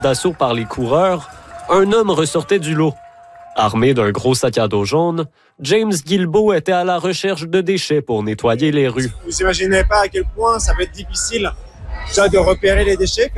d'assaut par les coureurs, un homme ressortait du lot. Armé d'un gros sac à dos jaune, James Guilbeault était à la recherche de déchets pour nettoyer les rues. Vous imaginez pas à quel point ça va être difficile déjà de repérer les déchets.